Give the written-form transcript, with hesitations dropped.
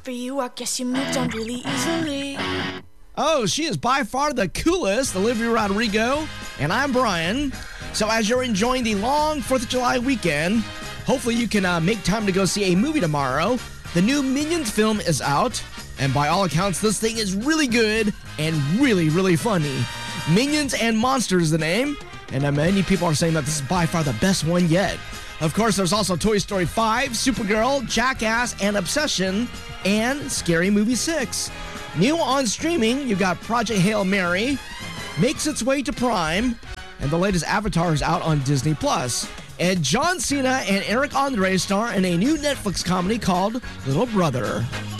for you. I guess you moved on really easily. Oh, she is by far the coolest, Olivia Rodrigo, and I'm Brian. So as you're enjoying the long 4th of July weekend, hopefully you can make time to go see a movie tomorrow. The new Minions film is out, and by all accounts, this thing is really good and really, really funny. Minions and Monsters is the name, and many people are saying that this is by far the best one yet. Of course, there's also Toy Story 5, Supergirl, Jackass, and Obsession, and Scary Movie 6. New on streaming, you got Project Hail Mary, makes its way to Prime, and the latest Avatar is out on Disney+. And John Cena and Eric Andre star in a new Netflix comedy called Little Brother.